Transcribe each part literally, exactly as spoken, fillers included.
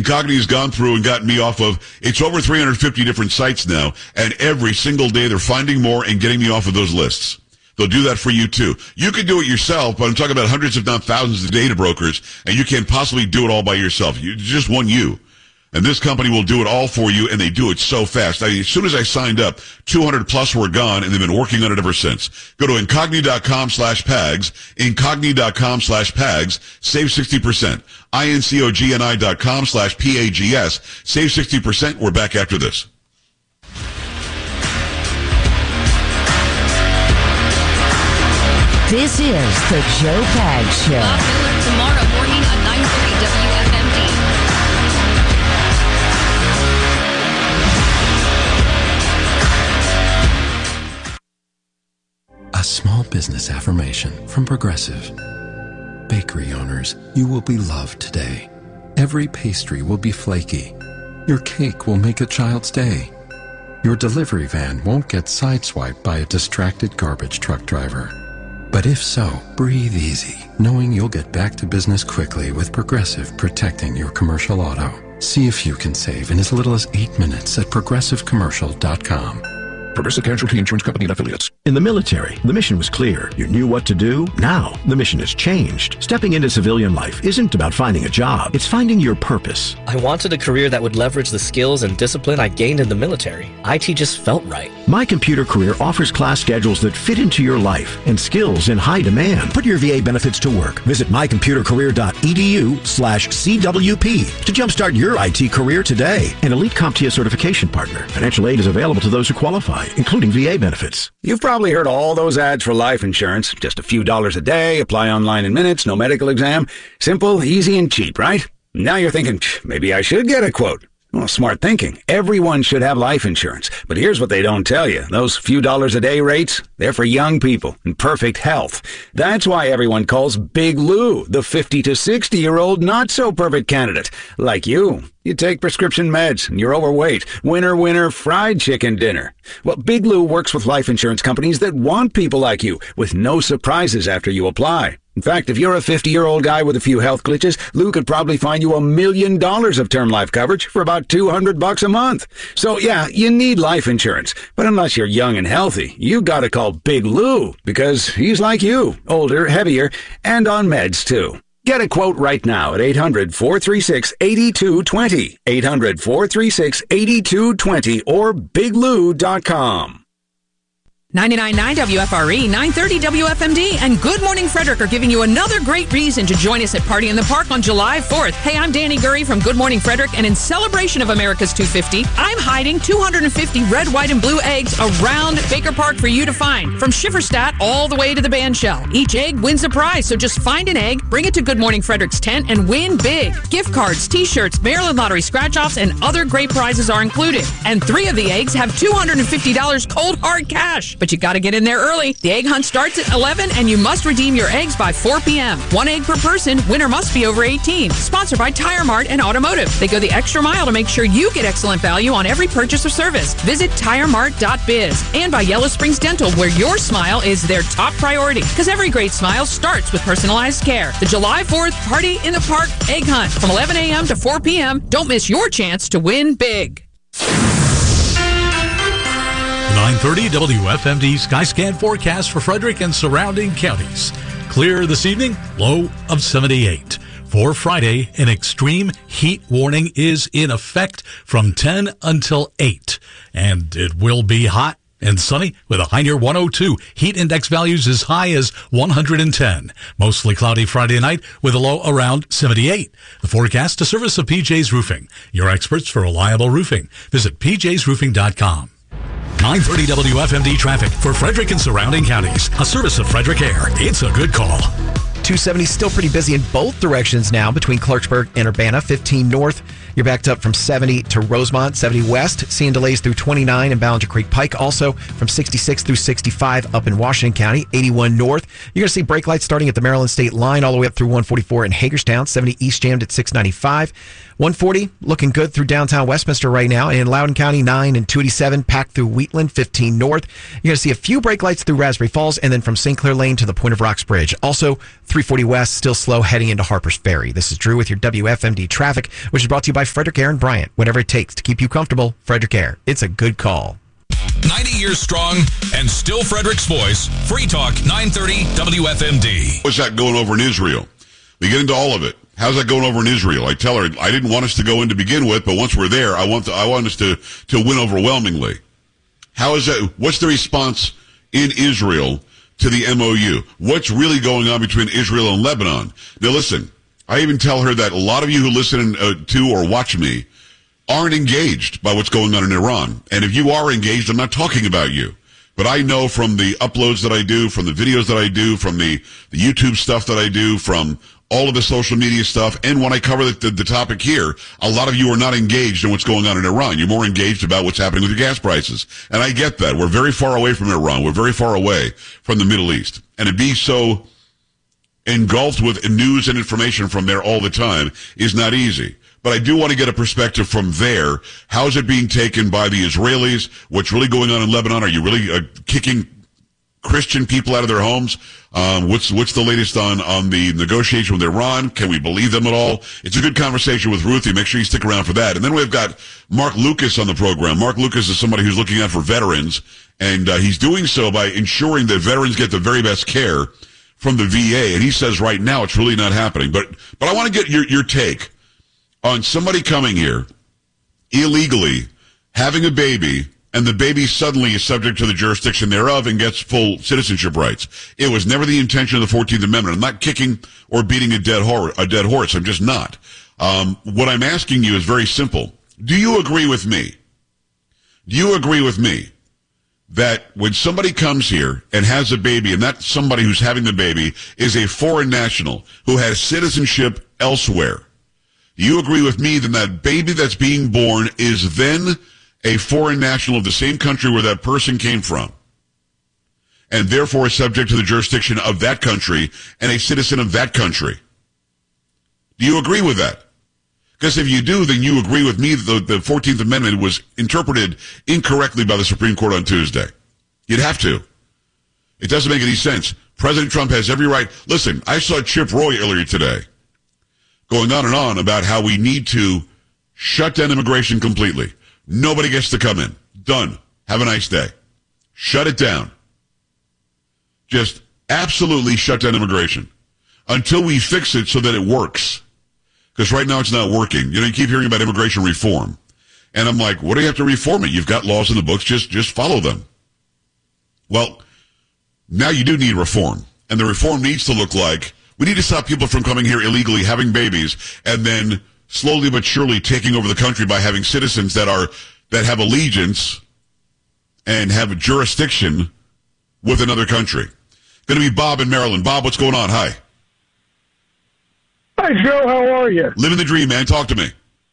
Incogni's gone through and gotten me off of, it's over three hundred fifty different sites now, and every single day they're finding more and getting me off of those lists. They'll do that for you too. You can do it yourself, but I'm talking about hundreds if not thousands of data brokers, and you can't possibly do it all by yourself. You, just one you. And this company will do it all for you, and they do it so fast. I mean, as soon as I signed up, two hundred plus were gone, and they've been working on it ever since. Go to incogni.com slash PAGS, incogni.com slash PAGS, save sixty percent. I-N-C-O-G-N-I dot com slash P-A-G-S, save sixty percent. We're back after this. This is the Joe Pags Show. Bob Miller tomorrow morning at nine thirty W F M D. A small business affirmation from Progressive. Bakery owners, you will be loved today. Every pastry will be flaky. Your cake will make a child's day. Your delivery van won't get sideswiped by a distracted garbage truck driver. But if so, breathe easy, knowing you'll get back to business quickly with Progressive protecting your commercial auto. See if you can save in as little as eight minutes at progressive commercial dot com. Progressive Casualty Insurance Company and Affiliates. In the military, the mission was clear. You knew what to do. Now, the mission has changed. Stepping into civilian life isn't about finding a job. It's finding your purpose. I wanted a career that would leverage the skills and discipline I gained in the military. I T just felt right. My Computer Career offers class schedules that fit into your life and skills in high demand. Put your V A benefits to work. Visit my computer career dot e d u slash C W P to jumpstart your I T career today. An elite CompTIA certification partner. Financial aid is available to those who qualify, including V A benefits. You've probably heard all those ads for life insurance. Just a few dollars a day, apply online in minutes, no medical exam. Simple, easy, and cheap, right? Now you're thinking, maybe I should get a quote. Well, smart thinking. Everyone should have life insurance. But here's what they don't tell you. Those few dollars a day rates, they're for young people in perfect health. That's why everyone calls Big Lou the fifty to sixty-year-old not-so-perfect candidate. Like you. You take prescription meds and you're overweight. Winner, winner, fried chicken dinner. Well, Big Lou works with life insurance companies that want people like you with no surprises after you apply. In fact, if you're a fifty-year-old guy with a few health glitches, Lou could probably find you a million dollars of term life coverage for about two hundred bucks a month. So yeah, you need life insurance. But unless you're young and healthy, you gotta call Big Lou because he's like you, older, heavier, and on meds too. Get a quote right now at eight hundred, four three six, eight two two zero, eight hundred, four three six, eight two two zero, or big lou dot com. ninety-nine point nine W F R E, nine thirty W F M D, and Good Morning Frederick are giving you another great reason to join us at Party in the Park on July fourth. Hey, I'm Danny Gurry from Good Morning Frederick, and in celebration of America's two fifty, I'm hiding two hundred fifty red, white, and blue eggs around Baker Park for you to find, from Schifferstadt all the way to the band shell. Each egg wins a prize, so just find an egg, bring it to Good Morning Frederick's tent, and win big. Gift cards, t-shirts, Maryland Lottery scratch-offs, and other great prizes are included. And three of the eggs have two hundred fifty dollars cold hard cash. But you gotta get in there early. The egg hunt starts at eleven, and you must redeem your eggs by four p.m. One egg per person. Winner must be over eighteen. Sponsored by Tire Mart and Automotive. They go the extra mile to make sure you get excellent value on every purchase or service. Visit tire mart dot biz. And by Yellow Springs Dental, where your smile is their top priority. Because every great smile starts with personalized care. The July fourth Party in the Park Egg Hunt from eleven a.m. to four p.m. Don't miss your chance to win big. nine thirty W F M D Skyscan forecast for Frederick and surrounding counties. Clear this evening, low of seventy-eight. For Friday, an extreme heat warning is in effect from ten until eight. And it will be hot and sunny with a high near one oh two. Heat index values as high as one hundred ten. Mostly cloudy Friday night with a low around seventy-eight. The forecast, a service of P J's Roofing. Your experts for reliable roofing. Visit p j's roofing dot com. nine thirty W F M D traffic for Frederick and surrounding counties. A service of Frederick Air. It's a good call. two seventy still pretty busy in both directions now between Clarksburg and Urbana. fifteen north, you're backed up from seventy to Rosemont. seventy west, seeing delays through twenty-nine and Ballinger Creek Pike. Also from sixty-six through sixty-five up in Washington County. eighty-one north, you're going to see brake lights starting at the Maryland State line all the way up through one forty-four in Hagerstown. seventy east jammed at six ninety-five. one forty, looking good through downtown Westminster right now. In Loudoun County, nine and two eighty-seven, packed through Wheatland, fifteen north. You're going to see a few brake lights through Raspberry Falls, and then from Saint Clair Lane to the Point of Rocks Bridge. Also, three forty west, still slow heading into Harper's Ferry. This is Drew with your W F M D traffic, which is brought to you by Frederick Air and Bryant. Whatever it takes to keep you comfortable, Frederick Air. It's a good call. ninety years strong and still Frederick's voice. Free Talk, nine thirty W F M D. What's that going over in Israel? We get into all of it. How's that going over in Israel? I tell her I didn't want us to go in to begin with, but once we're there, I want to, I want us to, to win overwhelmingly. How is that? What's the response in Israel to the M O U? What's really going on between Israel and Lebanon? Now listen, I even tell her that a lot of you who listen uh, to or watch me aren't engaged by what's going on in Iran. And if you are engaged, I'm not talking about you. But I know from the uploads that I do, from the videos that I do, from the, the YouTube stuff that I do, from all of the social media stuff, and when I cover the, the, the topic here, a lot of you are not engaged in what's going on in Iran. You're more engaged about what's happening with your gas prices. And I get that. We're very far away from Iran. We're very far away from the Middle East. And to be so engulfed with news and information from there all the time is not easy. But I do want to get a perspective from there. How is it being taken by the Israelis? What's really going on in Lebanon? Are you really uh, kicking Christian people out of their homes? Um, what's what's the latest on, on the negotiation with Iran? Can we believe them at all? It's a good conversation with Ruthie. Make sure you stick around for that. And then we've got Mark Lucas on the program. Mark Lucas is somebody who's looking out for veterans, and uh, he's doing so by ensuring that veterans get the very best care from the V A. And he says right now it's really not happening. But but I want to get your, your take on somebody coming here illegally, having a baby, and the baby suddenly is subject to the jurisdiction thereof and gets full citizenship rights. It was never the intention of the fourteenth Amendment. I'm not kicking or beating a dead horse. A dead horse. I'm just not. Um, what I'm asking you is very simple. Do you agree with me? Do you agree with me that when somebody comes here and has a baby, and that somebody who's having the baby is a foreign national who has citizenship elsewhere, do you agree with me that that baby that's being born is then a foreign national of the same country where that person came from, and therefore is subject to the jurisdiction of that country and a citizen of that country? Do you agree with that? Because if you do, then you agree with me that the, the fourteenth Amendment was interpreted incorrectly by the Supreme Court on Tuesday. You'd have to. It doesn't make any sense. President Trump has every right. Listen, I saw Chip Roy earlier today going on and on about how we need to shut down immigration completely. Nobody gets to come in. Done. Have a nice day. Shut it down. Just absolutely shut down immigration until we fix it so that it works. Because right now it's not working. You know, you keep hearing about immigration reform. And I'm like, what do you have to reform it? You've got laws in the books. Just, just follow them. Well, now you do need reform. And the reform needs to look like, we need to stop people from coming here illegally, having babies, and then slowly but surely taking over the country by having citizens that are that have allegiance and have a jurisdiction with another country. Going to be Bob in Maryland. Bob, what's going on? Hi. Hi, Joe. How are you? Living the dream, man. Talk to me.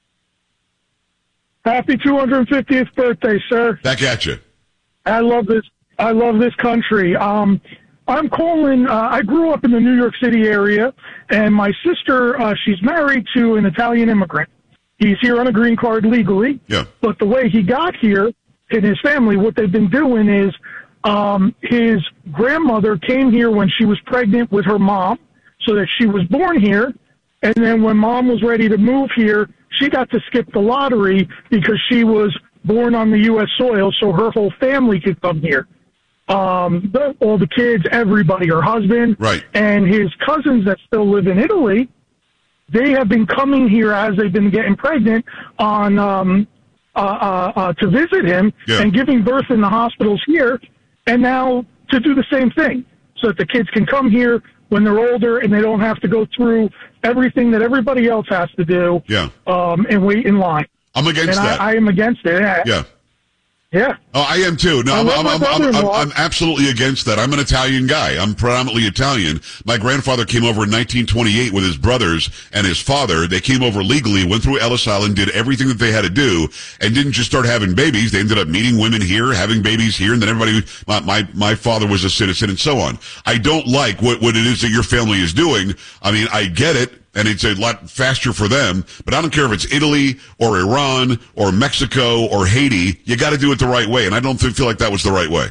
Happy two hundred fiftieth birthday, sir. Back at you. I love this. I love this country. Um, I'm calling. Uh, I grew up in the New York City area, and my sister, uh, she's married to an Italian immigrant. He's here on a green card legally. Yeah. But the way he got here and his family, what they've been doing is um, his grandmother came here when she was pregnant with her mom, so that she was born here. And then when mom was ready to move here, she got to skip the lottery because she was born on the U S soil, so her whole family could come here. Um, the, all the kids, everybody, her husband, right, and his cousins that still live in Italy, they have been coming here as they've been getting pregnant on um, uh, uh, uh, to visit him yeah. and giving birth in the hospitals here, and now to do the same thing so that the kids can come here when they're older and they don't have to go through everything that everybody else has to do yeah. um, and wait in line. I'm against and that. I, I am against it. Yeah. Yeah. Yeah. Oh, I am too. No, I'm, I'm, I'm, I'm, I'm, I'm absolutely against that. I'm an Italian guy. I'm predominantly Italian. My grandfather came over in nineteen twenty-eight with his brothers and his father. They came over legally, went through Ellis Island, did everything that they had to do, and didn't just start having babies. They ended up meeting women here, having babies here, and then everybody, my, my, my father was a citizen and so on. I don't like what, what it is that your family is doing. I mean, I get it. and it's a lot faster for them. But I don't care if it's Italy or Iran or Mexico or Haiti. You got to do it the right way, and I don't feel like that was the right way.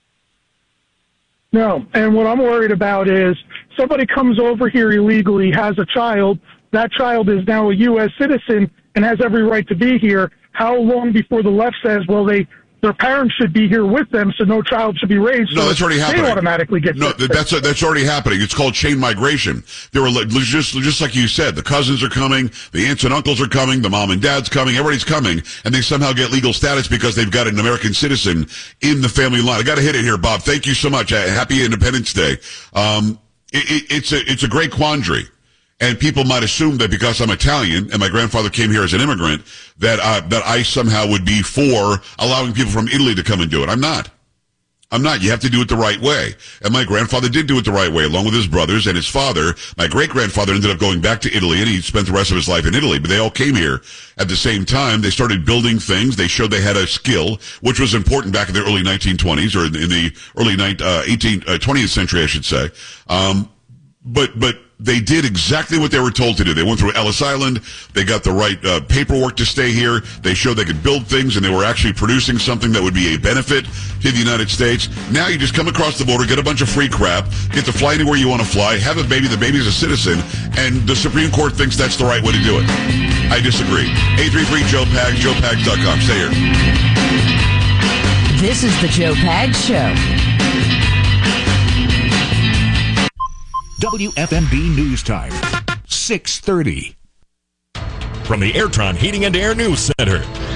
No, and what I'm worried about is somebody comes over here illegally, has a child. That child is now a U S citizen and has every right to be here. How long before the left says, well, they their parents should be here with them, so no child should be raised? No, so that's already happening. They automatically get no. That's that's already happening. It's called chain migration. There were just just like you said, the cousins are coming, the aunts and uncles are coming, the mom and dad's coming, everybody's coming, and they somehow get legal status because they've got an American citizen in the family line. I got to hit it here, Bob. Thank you so much. Happy Independence Day. Um, it, it, it's a it's a great quandary. And people might assume that because I'm Italian and my grandfather came here as an immigrant, that uh, that I somehow would be for allowing people from Italy to come and do it. I'm not. I'm not. You have to do it the right way. And my grandfather did do it the right way, along with his brothers and his father. My great-grandfather ended up going back to Italy, and he spent the rest of his life in Italy. But they all came here at the same time. They started building things. They showed they had a skill, which was important back in the early nineteen twenties, or in the early twentieth century, I should say. Um, but but. They did exactly what they were told to do. They went through Ellis Island. They got the right uh, paperwork to stay here. They showed they could build things, and they were actually producing something that would be a benefit to the United States. Now you just come across the border, get a bunch of free crap, get to fly anywhere you want to fly, have a baby, the baby's a citizen, and the Supreme Court thinks that's the right way to do it. I disagree. eight three three Joe Pags, joe pags dot com. Stay here. This is the Joe Pags Show. W F M D News Time, six thirty. From the Airtron Heating and Air News Center,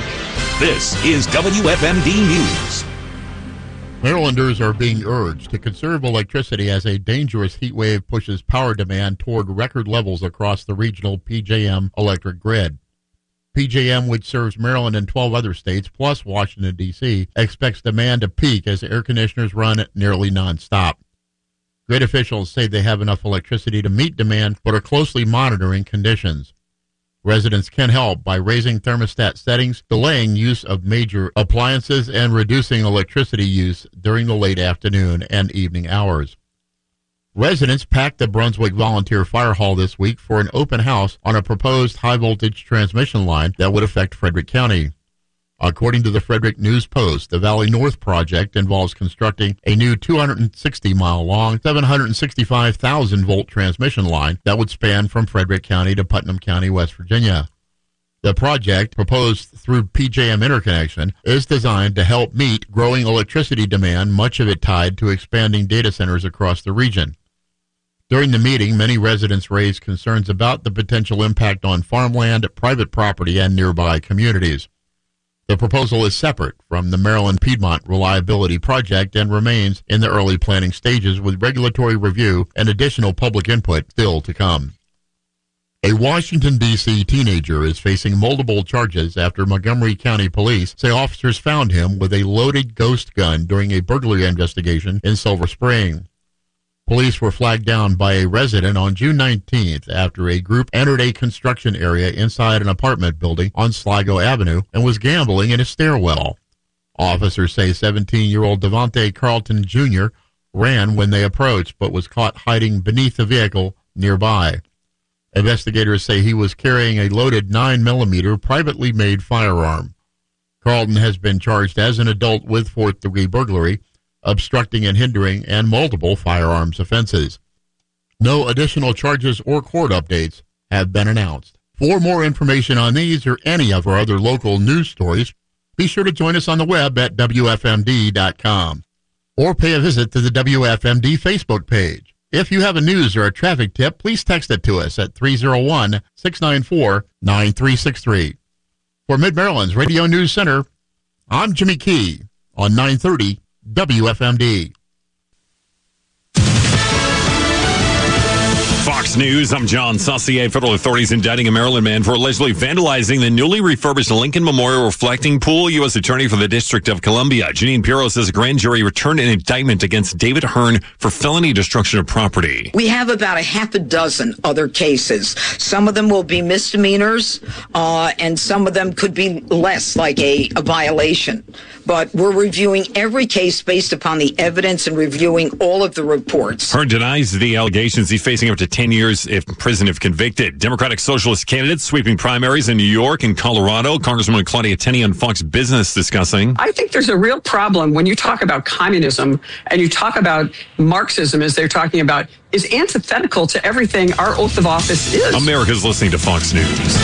this is W F M D News. Marylanders are being urged to conserve electricity as a dangerous heat wave pushes power demand toward record levels across the regional P J M electric grid. P J M, which serves Maryland and twelve other states, plus Washington, D C, expects demand to peak as air conditioners run nearly nonstop. Grid officials say they have enough electricity to meet demand, but are closely monitoring conditions. Residents can help by raising thermostat settings, delaying use of major appliances, and reducing electricity use during the late afternoon and evening hours. Residents packed the Brunswick Volunteer Fire Hall this week for an open house on a proposed high-voltage transmission line that would affect Frederick County. According to the Frederick News Post, the Valley North project involves constructing a new two hundred sixty mile long, seven hundred sixty-five thousand volt transmission line that would span from Frederick County to Putnam County, West Virginia. The project, proposed through P J M Interconnection, is designed to help meet growing electricity demand, much of it tied to expanding data centers across the region. During the meeting, many residents raised concerns about the potential impact on farmland, private property, and nearby communities. The proposal is separate from the Maryland Piedmont Reliability Project and remains in the early planning stages, with regulatory review and additional public input still to come. A Washington, D C teenager is facing multiple charges after Montgomery County Police say officers found him with a loaded ghost gun during a burglary investigation in Silver Spring. Police were flagged down by a resident on June nineteenth after a group entered a construction area inside an apartment building on Sligo Avenue and was gambling in a stairwell. Officers say seventeen-year-old Devontae Carlton Junior ran when they approached but was caught hiding beneath a vehicle nearby. Investigators say he was carrying a loaded nine millimeter privately made firearm. Carlton has been charged as an adult with fourth-degree burglary, obstructing and hindering, and multiple firearms offenses. No additional charges or court updates have been announced. For more information on these or any of our other local news stories, be sure to join us on the web at W F M D dot com or pay a visit to the W F M D Facebook page. If you have a news or a traffic tip, please text it to us at three oh one, six nine four, nine three six three. For Mid-Maryland's Radio News Center, I'm Jimmy Key on nine thirty W F M D. Fox News, I'm John Saucier. Federal authorities indicting a Maryland man for allegedly vandalizing the newly refurbished Lincoln Memorial Reflecting Pool. U S Attorney for the District of Columbia, Janine Pirro, says a grand jury returned an indictment against David Hearn for felony destruction of property. We have about a half a dozen other cases. Some of them will be misdemeanors, uh, and some of them could be less, like a, a violation. But we're reviewing every case based upon the evidence and reviewing all of the reports. Hearn denies the allegations. He's facing up to ten years in prison if convicted. Democratic Socialist candidates sweeping primaries in New York and Colorado. Congresswoman Claudia Tenney on Fox Business discussing. I think there's a real problem when you talk about communism and you talk about Marxism, as they're talking about, is antithetical to everything our oath of office is. America's listening to Fox News.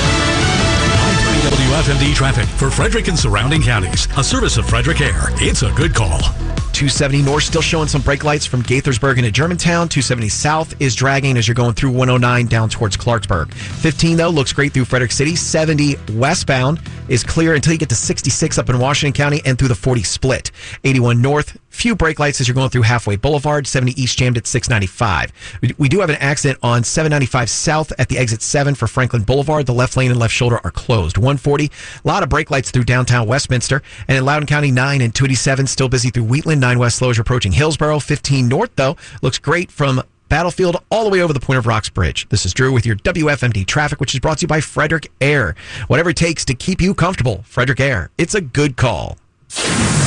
W F M D traffic for Frederick and surrounding counties. A service of Frederick Air. It's a good call. two seventy north still showing some brake lights from Gaithersburg into Germantown. two seventy south is dragging as you're going through one oh nine down towards Clarksburg. fifteen, though, looks great through Frederick City. seventy westbound is clear until you get to sixty-six up in Washington County and through the forty split. eighty-one north, few brake lights as you're going through Halfway Boulevard. seventy east jammed at six ninety-five. We, we do have an accident on seven ninety-five south at the exit seven for Franklin Boulevard. The left lane and left shoulder are closed. one forty, a lot of brake lights through downtown Westminster. And in Loudoun County, nine and two eighty-seven still busy through Wheatland. nine west slow as you're approaching Hillsborough. fifteen north, though, looks great from Battlefield all the way over the Point of Rocks Bridge. This is Drew with your W F M D traffic, which is brought to you by Frederick Air. Whatever it takes to keep you comfortable, Frederick Air. It's a good call. The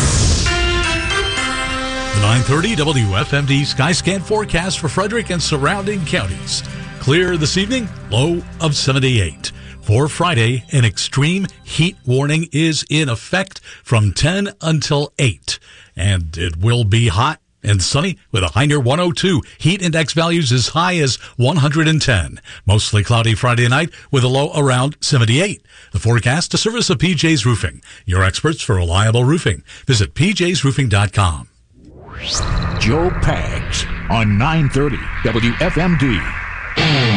nine thirty W F M D Skyscan forecast for Frederick and surrounding counties. Clear this evening, low of seventy-eight. For Friday, an extreme heat warning is in effect from ten until eight. And it will be hot and sunny with a high near one oh two. Heat index values as high as one hundred ten. Mostly cloudy Friday night with a low around seventy-eight. The forecast, a service of P J's Roofing, your experts for reliable roofing. Visit p j's roofing dot com. Joe Pags on nine thirty W F M D.